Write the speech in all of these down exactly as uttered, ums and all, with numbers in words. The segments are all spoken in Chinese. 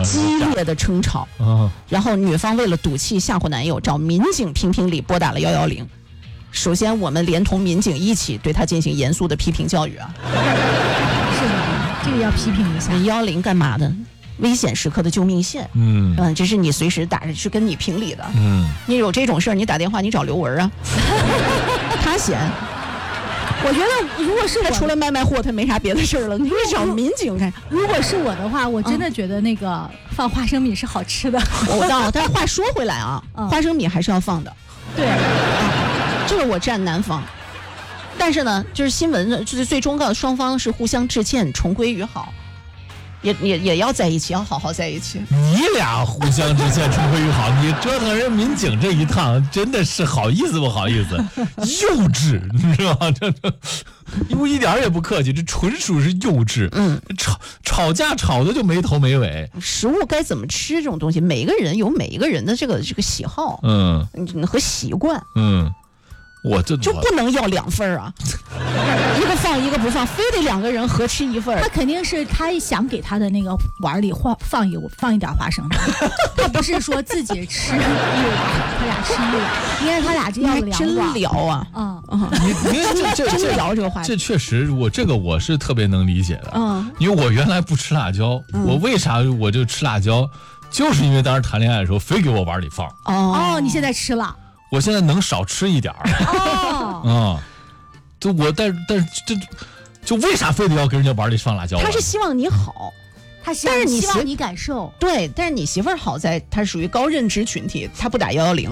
激烈的争吵， 啊， 然后女方为了赌气吓唬男友，找民警评评理，拨打了幺幺零。首先，我们连同民警一起对他进行严肃的批评教育啊！ 是的，这个要批评一下。 幺幺零干嘛的？危险时刻的救命线。 嗯嗯，这是你随时打着是跟你评理的。 嗯， 你有这种事儿，你打电话你找刘文啊，他闲。 我觉得如果是我他除了卖卖货，他没啥别的事儿了。你找民警干？ 如果是我的话，我真的觉得那个放花生米是好吃的。 我知道，但是话说回来啊， 嗯花生米还是要放的。 对， 啊，这个我站男方。但是呢，就是新闻呢，就是最终告诉双方是互相致歉，重归于好，也也也要在一起，要好好在一起。 你俩互相之间重归于好，你折腾人民警这一趟，真的是好意思不好意思？幼稚，你知道吗？这这，我一点也不客气，这纯属是幼稚。 嗯， 吵吵架吵的就没头没尾。 食物该怎么吃这种东西，每一个人有每一个人的这个这个喜好， 嗯嗯，和习惯。 嗯。我这就不能要两份啊，一个放一个不放，非得两个人合吃一份。 他肯定是他想给他的那个碗里放放一放一点花生，他不是说自己吃一碗，他俩吃一碗，因为他俩这要两碗。 真聊啊！ 嗯， 你你这这真聊这个话题， 这确实我这个我是特别能理解的。嗯，因为我原来不吃辣椒， 嗯、 我为啥我就吃辣椒，就是因为当时谈恋爱的时候非给我碗里放。 哦，你现在吃了。 我现在能少吃一点儿， 哦， 啊，就我但但是这就为啥非得要给人家碗里放辣椒？ 他是希望你好， 他但是你希望你感受对，但是你媳妇儿好在她属于高认知群体，她不打幺幺零，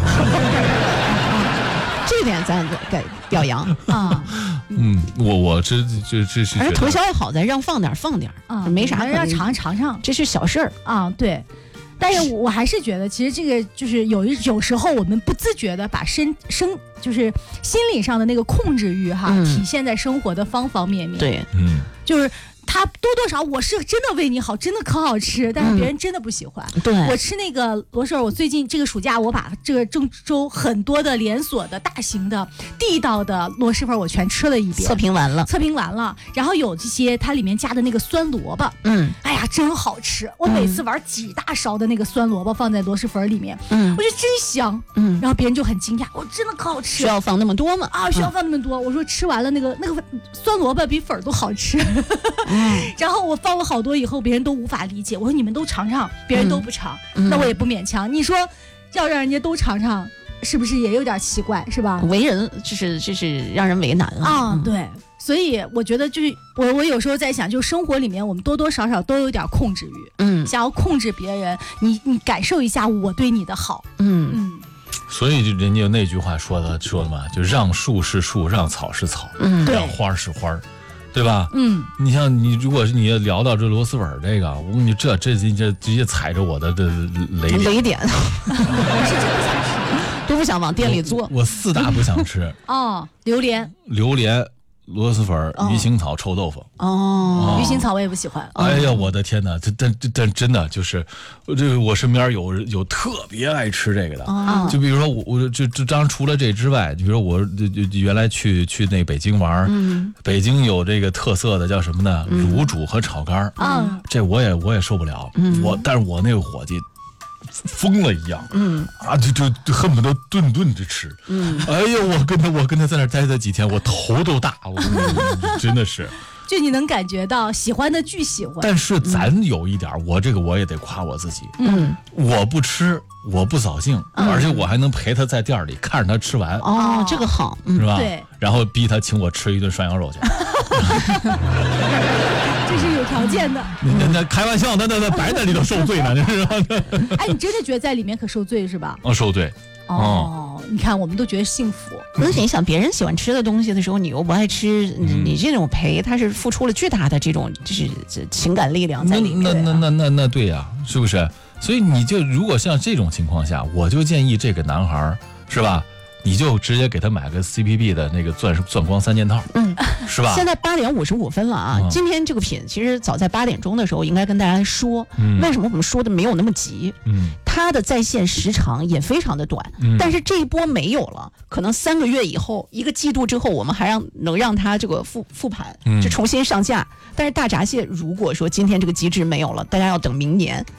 这点咱该表扬啊。 嗯，我我这这这是。 而头小好在让放点放点啊，没啥让尝尝尝， 这是小事儿啊，对。但是我还是觉得，其实这个就是有一有时候我们不自觉的把身生就是心理上的那个控制欲哈，嗯、体现在生活的方方面面。 对， 嗯， 就是。他多多少我是真的为你好，真的可好吃，但是别人真的不喜欢。 嗯、对， 我吃那个螺蛳粉，我最近这个暑假我把这个郑州很多的连锁的大型的地道的螺蛳粉我全吃了一遍， 测评完了， 测评完了，然后有这些它里面加的那个酸萝卜， 嗯， 哎呀真好吃，我每次玩几大勺的那个酸萝卜放在螺蛳粉里面， 嗯， 我觉得真香，嗯，然后别人就很惊讶，我真的可好吃， 需要放那么多吗？ 啊，需要放那么多，嗯、我说吃完了那个那个酸萝卜比粉都好吃，嗯。然后我放了好多以后，别人都无法理解。我说你们都尝尝，别人都不尝，嗯、那我也不勉强。你说要让人家都尝尝，是不是也有点奇怪，是吧？ 为人就是就是让人为难了啊、嗯，对。所以我觉得就是我我有时候在想，就生活里面我们多多少少都有点控制欲，嗯，想要控制别人，你你感受一下我对你的好，嗯嗯。 所以就人家那句话说的说的嘛，就让树是树，让草是草，嗯，让花是花。对吧？嗯，你像你，如果是你聊到这螺蛳粉这个，我跟你这这这直接踩着我的这雷点， 雷点，我是真不想吃，都不想往店里做。 我, 我四大不想吃哦，榴莲， 榴莲。螺蛳粉、鱼腥草、臭豆腐。 哦，鱼腥草我也不喜欢。 哎呀，我的天哪！这但但真的就是，这我身边有有特别爱吃这个的。哦、就比如说我我就就当然除了这之外，就比如说我就就原来去去那北京玩，嗯、北京有这个特色的叫什么呢？嗯、卤煮和炒肝。嗯，这我也我也受不了。嗯、我但是我那个伙计。疯了一样，嗯啊，就就就恨不得顿顿着吃，嗯，哎呀，我跟他我跟他在那待了几天，我头都大，我真的是， 就你能感觉到喜欢的巨喜欢。 但是咱有一点，我这个我也得夸我自己，嗯，我不吃，我不扫兴，嗯、而且我还能陪他在店里看着他吃完， 哦，这个好， 嗯、 是吧？ 对， 然后逼他请我吃一顿涮羊肉去。 这是有条件的。 那那开玩笑，那那那白在里头受罪呢，是吧？ 哎，你真的觉得在里面可受罪是吧？ 哦，受罪。 哦，你看，我们都觉得幸福。 而且你想，别人喜欢吃的东西的时候，你又不爱吃，嗯、你这种陪，他是付出了巨大的这种就是情感力量在里面。 那那那那那对呀、啊，是不是？所以你就如果像这种情况下，我就建议这个男孩是吧？你就直接给他买个 C P B 的那个钻钻光三件套，嗯，是吧？ 现在八点五十五分了啊！嗯、今天这个品其实早在八点钟的时候应该跟大家说，嗯、为什么我们说的没有那么急？嗯，它的在线时长也非常的短，嗯、但是这一波没有了，可能三个月以后，一个季度之后，我们还让能让它这个复复盘，就重新上架。嗯、但是大闸蟹如果说今天这个机制没有了，大家要等明年。